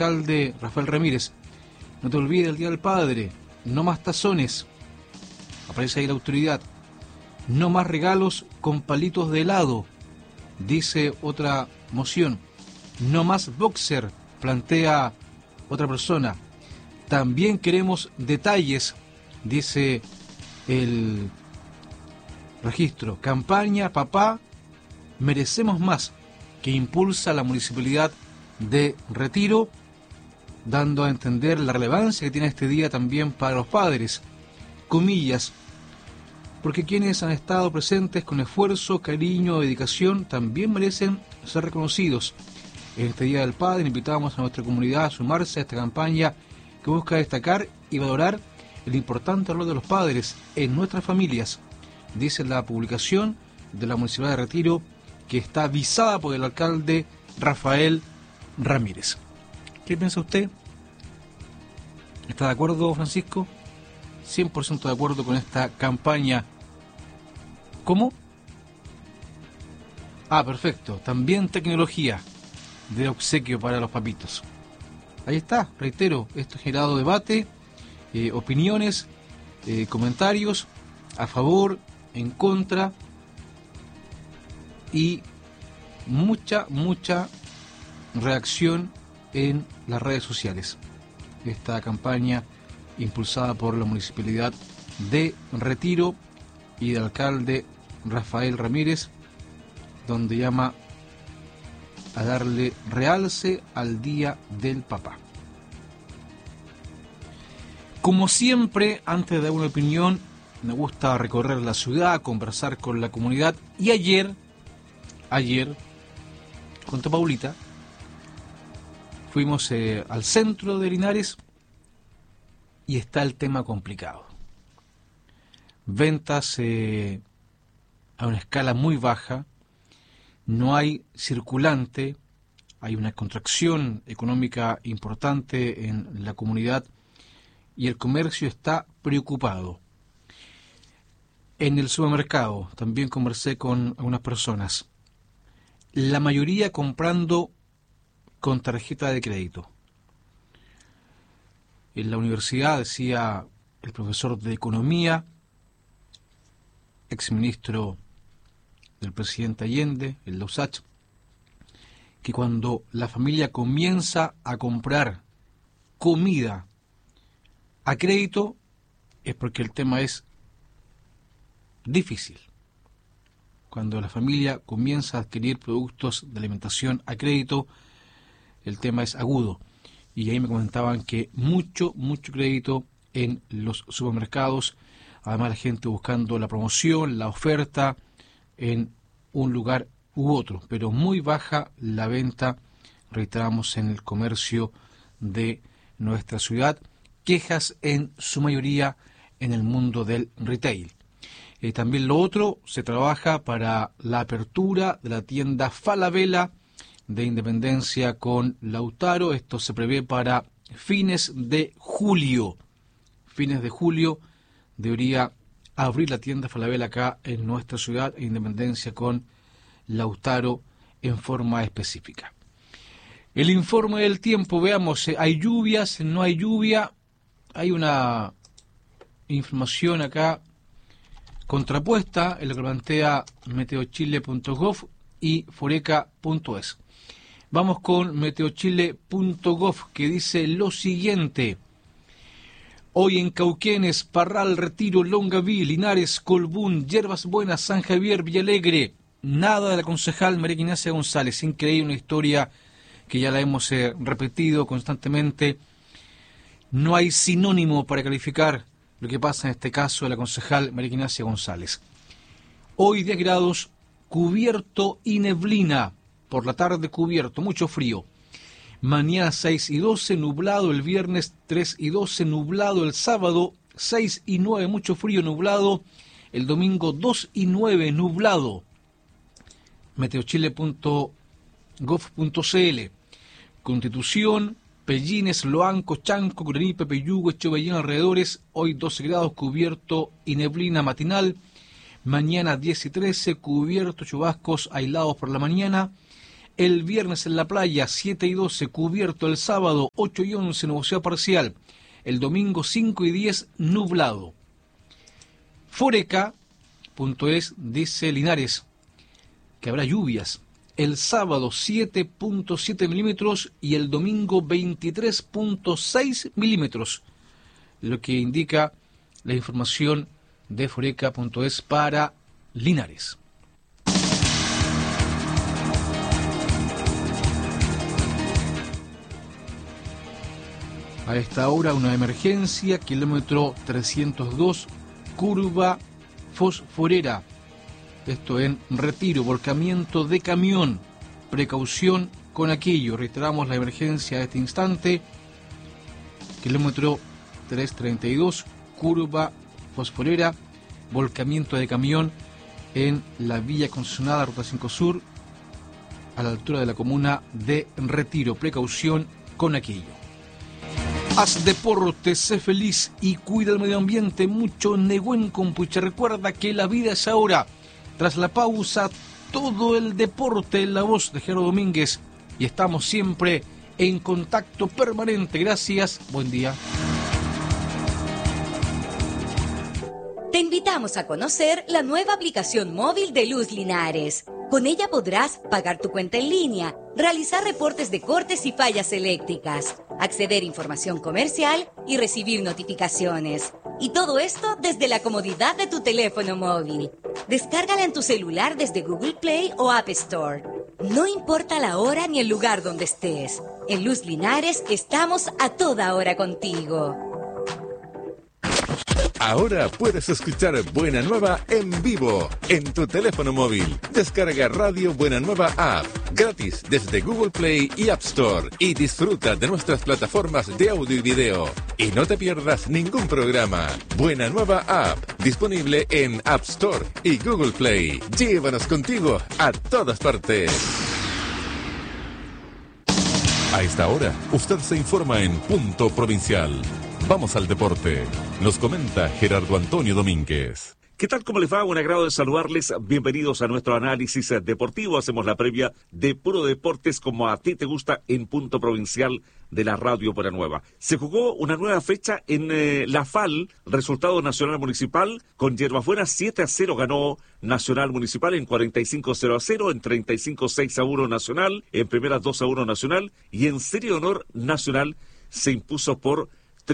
alcalde Rafael Ramírez. No te olvides del Día del Padre. No más tazones. Aparece ahí la autoridad. No más regalos con palitos de helado. Dice otra moción. No más boxer, plantea otra persona. También queremos detalles, dice el registro. Campaña Papá, merecemos más, que impulsa la Municipalidad de Retiro, dando a entender la relevancia que tiene este día también para los padres. Comillas, porque quienes han estado presentes con esfuerzo, cariño, dedicación, también merecen ser reconocidos. En este Día del Padre invitamos a nuestra comunidad a sumarse a esta campaña que busca destacar y valorar el importante rol de los padres en nuestras familias, dice la publicación de la Municipalidad de Retiro, que está visada por el alcalde Rafael Ramírez. ¿Qué piensa usted? ¿Está de acuerdo, Francisco? 100% de acuerdo con esta campaña. ¿Cómo? Ah, perfecto. También tecnología de obsequio para los papitos. Ahí está, reitero, esto ha generado debate, opiniones, comentarios a favor, en contra y mucha reacción en las redes sociales. Esta campaña impulsada por la Municipalidad de Retiro y del alcalde Rafael Ramírez, donde llama a darle realce al Día del Papá. Como siempre, antes de dar una opinión, me gusta recorrer la ciudad, conversar con la comunidad. Y ayer, junto a Paulita, fuimos al centro de Linares y está el tema complicado. Ventas a una escala muy baja, no hay circulante, hay una contracción económica importante en la comunidad y el comercio está preocupado. En el supermercado también conversé con algunas personas, la mayoría comprando con tarjeta de crédito. En la universidad, decía el profesor de Economía, exministro del presidente Allende, el Lausach, que cuando la familia comienza a comprar comida a crédito es porque el tema es difícil. Cuando la familia comienza a adquirir productos de alimentación a crédito, el tema es agudo. Y ahí me comentaban que mucho crédito en los supermercados, además la gente buscando la promoción, la oferta en un lugar u otro, pero muy baja la venta, reiteramos, en el comercio de nuestra ciudad. Quejas en su mayoría en el mundo del retail. También lo otro, se trabaja para la apertura de la tienda Falabella de Independencia con Lautaro. Esto se prevé para fines de julio. Fines de julio debería abrir la tienda Falabella acá en nuestra ciudad, Independencia con Lautaro en forma específica. El informe del tiempo, veamos, ¿hay lluvias? ¿No hay lluvia? Hay una información acá contrapuesta en lo que plantea meteochile.gov y foreca.es. Vamos con meteochile.gov, que dice lo siguiente: hoy en Cauquenes, Parral, Retiro, Longaví, Linares, Colbún, Yerbas Buenas, San Javier, Villalegre, nada de la concejal María Ignacia González. Increíble, una historia que ya la hemos repetido constantemente. No hay sinónimo para calificar lo que pasa en este caso de la concejal María Ignacia González. Hoy 10 grados, cubierto y neblina. Por la tarde cubierto, mucho frío. Mañana 6 y 12, nublado. El viernes 3 y 12, nublado. El sábado 6 y 9, mucho frío, nublado. El domingo 2 y 9, nublado. Meteochile.gov.cl. Constitución, Pellines, Loanco, Chanco, Curenipe, Peyugo, Echovellín, alrededores. Hoy 12 grados, cubierto y neblina matinal. Mañana 10 y 13, cubierto, chubascos aislados por la mañana. El viernes en la playa, 7 y 12, cubierto. El sábado, 8 y 11, nubosidad parcial. El domingo, 5 y 10, nublado. Foreca.es dice Linares que habrá lluvias. El sábado 7.7 milímetros y el domingo 23.6 milímetros. Lo que indica la información de Foreca.es para Linares. A esta hora una emergencia, kilómetro 302, curva Fosforera. Esto en Retiro, volcamiento de camión. Precaución con aquello. Reiteramos la emergencia a este instante. Kilómetro 332, curva Fosforera, volcamiento de camión en la vía concesionada Ruta 5 Sur, a la altura de la comuna de Retiro. Precaución con aquello. Haz deporte, sé feliz y cuida el medio ambiente. Mucho Nehuen Compuche. Recuerda que la vida es ahora. Tras la pausa, todo el deporte en la voz de Gerardo Domínguez. Y estamos siempre en contacto permanente. Gracias, buen día. Te invitamos a conocer la nueva aplicación móvil de Luz Linares. Con ella podrás pagar tu cuenta en línea, realizar reportes de cortes y fallas eléctricas, acceder a información comercial y recibir notificaciones. Y todo esto desde la comodidad de tu teléfono móvil. Descárgala en tu celular desde Google Play o App Store. No importa la hora ni el lugar donde estés. En Luz Linares estamos a toda hora contigo. Ahora puedes escuchar Buena Nueva en vivo en tu teléfono móvil. Descarga Radio Buena Nueva App gratis desde Google Play y App Store y disfruta de nuestras plataformas de audio y video. Y no te pierdas ningún programa. Buena Nueva App, disponible en App Store y Google Play. Llévanos contigo a todas partes. A esta hora, usted se informa en Punto Provincial. Vamos al deporte. Nos comenta Gerardo Antonio Domínguez. ¿Qué tal? ¿Cómo les va? Un agrado de saludarles. Bienvenidos a nuestro análisis deportivo. Hacemos la previa de Puro Deportes como a ti te gusta en Punto Provincial de la Radio Buena Nueva. Se jugó una nueva fecha en la FAL, resultado nacional municipal, con Yerbabuena 7-0 ganó Nacional Municipal, en 45-0-0, en 35-6-1 Nacional, en primera 2-1 Nacional, y en Serie de Honor Nacional se impuso por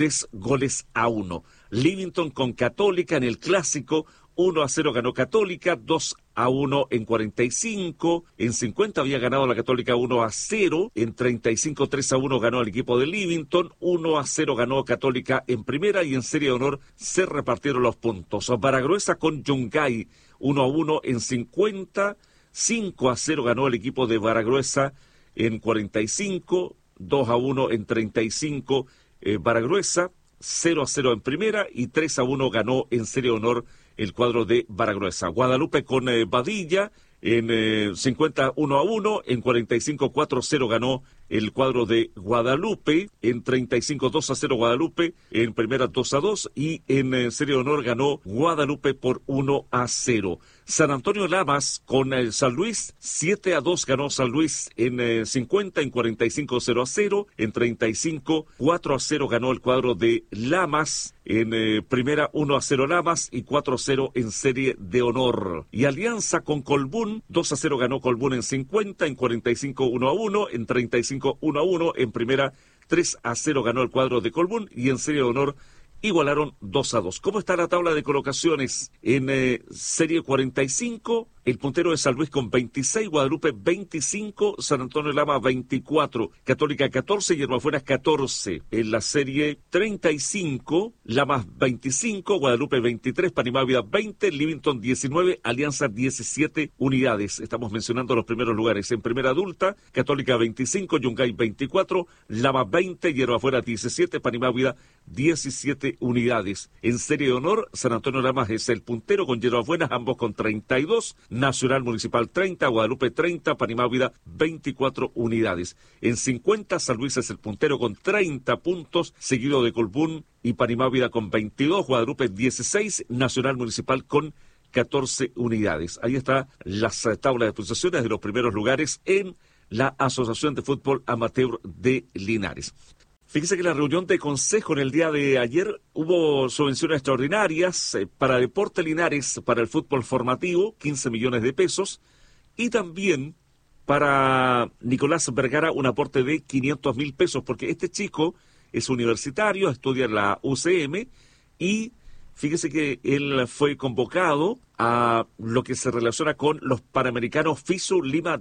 3-1. Livingston con Católica en el clásico, 1-0 ganó Católica, 2-1 en 45, en 50 había ganado la Católica 1-0, en 35 3-1 ganó el equipo de Livingston, 1-0 ganó Católica en primera y en Serie de Honor se repartieron los puntos. Baragruesa con Yungay, 1-1 en 50, 5-0 ganó el equipo de Baragruesa en 45, 2-1 en 35, Baragruesa, 0-0 en primera y 3-1 ganó en Serie de Honor el cuadro de Baragruesa. Guadalupe con Badilla en 50 1-1, en 45 4-0 ganó el cuadro de Guadalupe, en 35 2-0 Guadalupe, en primera 2-2 y en Serie de Honor ganó Guadalupe por 1-0. San Antonio Lamas con San Luis, 7-2 ganó San Luis en 50, en 45 0-0, en 35 4-0 ganó el cuadro de Lamas, en primera 1-0 Lamas y 4-0 en Serie de Honor. Y Alianza con Colbún, 2-0 ganó Colbún en 50, en 45 1-1, en 35 1-1, en primera 3-0 ganó el cuadro de Colbún y en Serie de Honor igualaron 2-2. ¿Cómo está la tabla de colocaciones? En Serie 45, el puntero de San Luis con 26, Guadalupe 25, San Antonio Lama 24, Católica 14, Yerbabuena 14. En la Serie 35, Lamas 25, Guadalupe 23, Panimávida 20, Livingston 19, Alianza 17 unidades. Estamos mencionando los primeros lugares. En primera adulta, Católica 25, Yungay 24, Lamas 20, Yerbabuena 17, Panimávida 17 unidades. En Serie de Honor, San Antonio Lamas es el puntero con Yerbabuena, ambos con 32, Nacional Municipal 30, Guadalupe 30, Panimávida 24 unidades. En 50, San Luis es el puntero con 30 puntos, seguido de Colbún y Panimávida con 22, Guadalupe 16, Nacional Municipal con 14 unidades. Ahí está las tablas de posiciones de los primeros lugares en la Asociación de Fútbol Amateur de Linares. Fíjese que en la reunión de consejo en el día de ayer hubo subvenciones extraordinarias para Deporte Linares, para el fútbol formativo, 15 millones de pesos, y también para Nicolás Vergara un aporte de 500.000 pesos, porque este chico es universitario, estudia en la UCM, y fíjese que él fue convocado a lo que se relaciona con los Panamericanos FISU Lima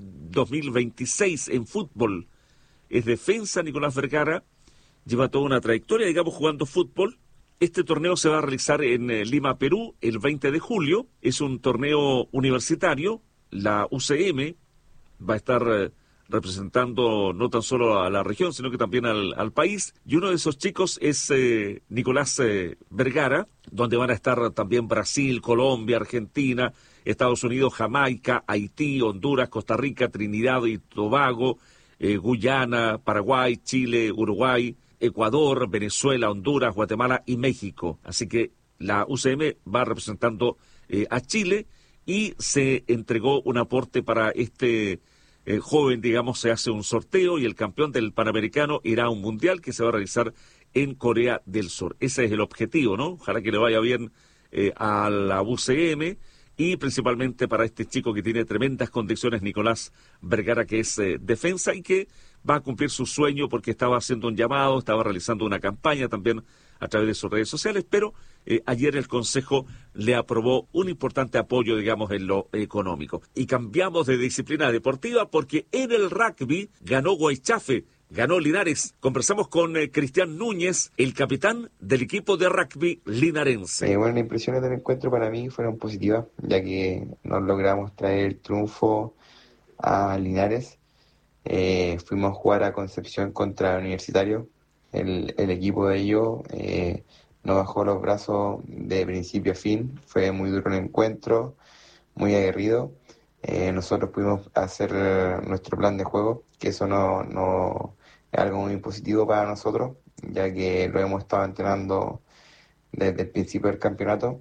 2026 en fútbol. Es defensa Nicolás Vergara, lleva toda una trayectoria, digamos, jugando fútbol. Este torneo se va a realizar en Lima, Perú, el 20 de julio. Es un torneo universitario. La UCM va a estar representando no tan solo a la región, sino que también al país. Y uno de esos chicos es Nicolás Vergara, donde van a estar también Brasil, Colombia, Argentina, Estados Unidos, Jamaica, Haití, Honduras, Costa Rica, Trinidad y Tobago, Guyana, Paraguay, Chile, Uruguay, Ecuador, Venezuela, Honduras, Guatemala y México. Así que la UCM va representando a Chile y se entregó un aporte para este joven, digamos, se hace un sorteo y el campeón del Panamericano irá a un mundial que se va a realizar en Corea del Sur. Ese es el objetivo, ¿no? Ojalá que le vaya bien a la UCM y principalmente para este chico que tiene tremendas condiciones, Nicolás Vergara, que es defensa y que va a cumplir su sueño porque estaba haciendo un llamado, estaba realizando una campaña también a través de sus redes sociales, pero ayer el Consejo le aprobó un importante apoyo, digamos, en lo económico. Y cambiamos de disciplina deportiva porque en el rugby ganó Guaychafe, ganó Linares. Conversamos con Cristian Núñez, el capitán del equipo de rugby linarense. Bueno, las impresiones del encuentro para mí fueron positivas, ya que nos logramos traer el triunfo a Linares. Fuimos a jugar a Concepción contra Universitario. El equipo de ellos no bajó los brazos de principio a fin. Fue muy duro el encuentro, muy aguerrido. Nosotros pudimos hacer nuestro plan de juego, que eso no es algo muy positivo para nosotros, ya que lo hemos estado entrenando desde el principio del campeonato.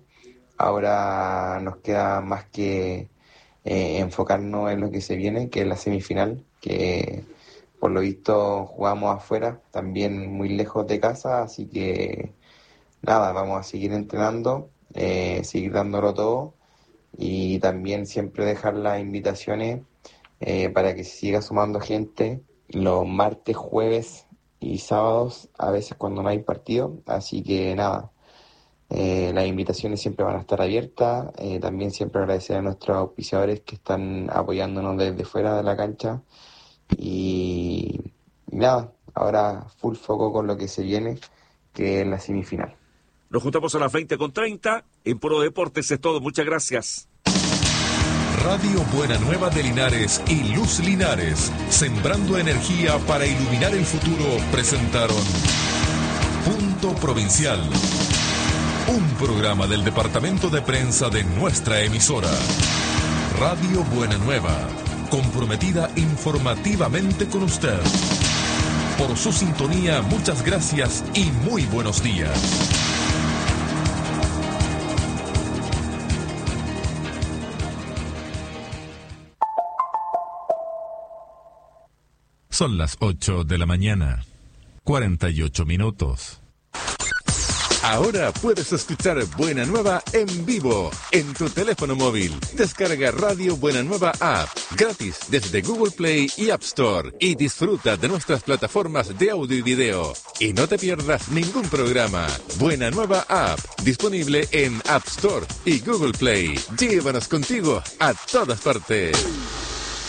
Ahora nos queda más que enfocarnos en lo que se viene, que es la semifinal, que por lo visto jugamos afuera, también muy lejos de casa, así que nada, vamos a seguir entrenando, seguir dándolo todo y también siempre dejar las invitaciones para que se siga sumando gente los martes, jueves y sábados, a veces cuando no hay partido, así que nada, las invitaciones siempre van a estar abiertas, también siempre agradecer a nuestros auspiciadores que están apoyándonos desde fuera de la cancha. Y nada, ahora full foco con lo que se viene, que es la semifinal. Nos juntamos a las 20:30 en Puro Deportes. Es todo, muchas gracias. Radio Buena Nueva de Linares y Luz Linares, sembrando energía para iluminar el futuro, presentaron Punto Provincial, un programa del departamento de prensa de nuestra emisora. Radio Buena Nueva, comprometida informativamente con usted. Por su sintonía, muchas gracias y muy buenos días. Son las 8 de la mañana, 48 minutos. Ahora puedes escuchar Buena Nueva en vivo en tu teléfono móvil. Descarga Radio Buena Nueva App gratis desde Google Play y App Store y disfruta de nuestras plataformas de audio y video. Y no te pierdas ningún programa. Buena Nueva App, disponible en App Store y Google Play. Llévanos contigo a todas partes.